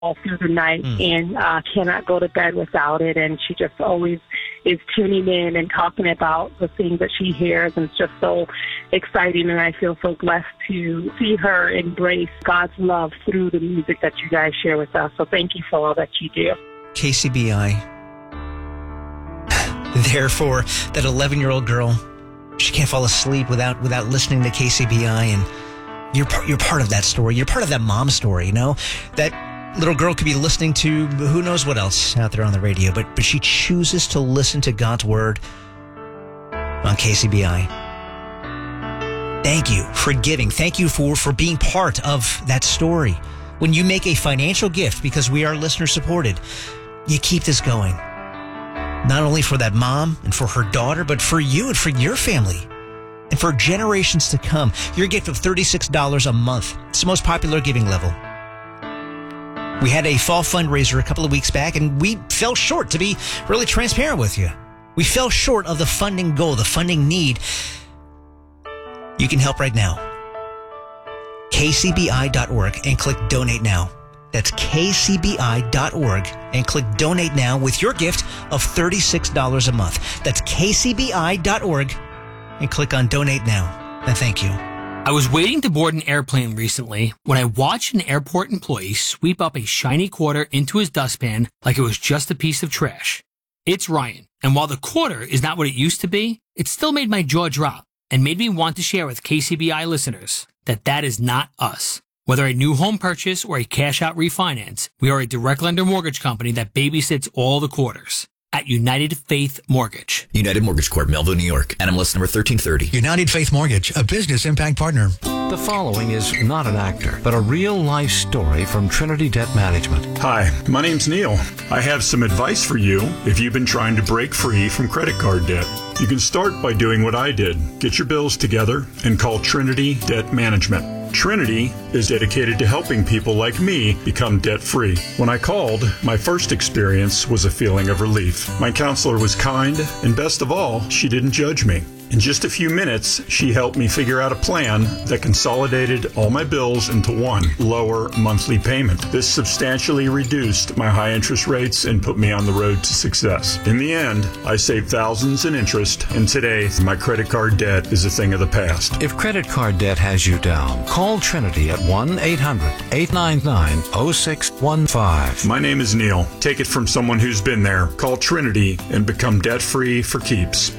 all through the night and cannot go to bed without it. And she just always is tuning in and talking about the things that she hears. And it's just so exciting. And I feel so blessed to see her embrace God's love through the music that you guys share with us. So thank you for all that you do. KCBI, there for that 11-year-old girl. She can't fall asleep without listening to KCBI, and you're part of that story. You're part of that mom story, you know? That little girl could be listening to who knows what else out there on the radio, but she chooses to listen to God's word on KCBI. Thank you for giving. Thank you for being part of that story. When you make a financial gift, because we are listener supported, you keep this going. Not only for that mom and for her daughter, but for you and for your family and for generations to come. Your gift of $36 a month. It's the most popular giving level. We had a fall fundraiser a couple of weeks back, and we fell short, to be really transparent with you. We fell short of the funding goal, the funding need. You can help right now. kcbi.org and click Donate Now. That's kcbi.org and click Donate Now with your gift of $36 a month. That's kcbi.org and click on Donate Now. And thank you. I was waiting to board an airplane recently when I watched an airport employee sweep up a shiny quarter into his dustpan like it was just a piece of trash. It's Ryan, and while the quarter is not what it used to be, it still made my jaw drop and made me want to share with KCBI listeners that is not us. Whether a new home purchase or a cash-out refinance, we are a direct lender mortgage company that babysits all the quarters. At United Faith Mortgage. United Mortgage Corp, Melville, New York. NMLS number 1330. United Faith Mortgage, a business impact partner. The following is not an actor, but a real-life story from Trinity Debt Management. Hi, my name's Neil. I have some advice for you if you've been trying to break free from credit card debt. You can start by doing what I did. Get your bills together and call Trinity Debt Management. Trinity is dedicated to helping people like me become debt-free. When I called, my first experience was a feeling of relief. My counselor was kind, and best of all, she didn't judge me. In just a few minutes, she helped me figure out a plan that consolidated all my bills into one lower monthly payment. This substantially reduced my high interest rates and put me on the road to success. In the end, I saved thousands in interest, and today, my credit card debt is a thing of the past. If credit card debt has you down, call Trinity at 1-800-899-0615. My name is Neil. Take it from someone who's been there. Call Trinity and become debt-free for keeps.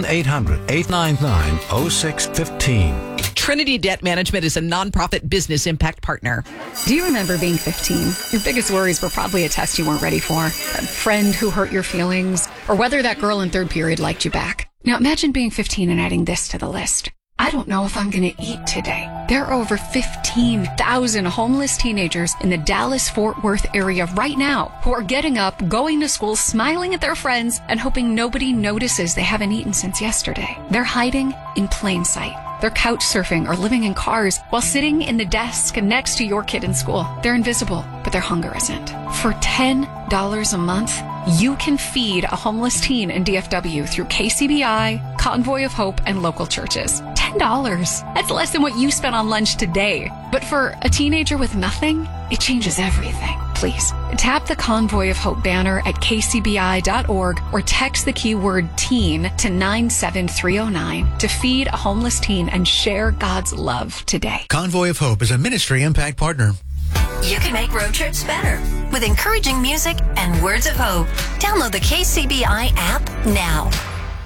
1-800-899-0615. Trinity Debt Management is a nonprofit business impact partner. Do you remember being 15? Your biggest worries were probably a test you weren't ready for, a friend who hurt your feelings, or whether that girl in third period liked you back. Now imagine being 15 and adding this to the list. I don't know if I'm going to eat today. There are over 15,000 homeless teenagers in the Dallas-Fort Worth area right now who are getting up, going to school, smiling at their friends, and hoping nobody notices they haven't eaten since yesterday. They're hiding in plain sight. They're couch surfing or living in cars while sitting in the desk next to your kid in school. They're invisible, but their hunger isn't. For $10 a month, you can feed a homeless teen in DFW through KCBI, Convoy of Hope, and local churches. $10. That's less than what you spent on lunch today. But for a teenager with nothing, it changes everything. Please, tap the Convoy of Hope banner at kcbi.org or text the keyword teen to 97309 to feed a homeless teen and share God's love today. Convoy of Hope is a ministry impact partner. You can make road trips better with encouraging music and words of hope. Download the KCBI app now.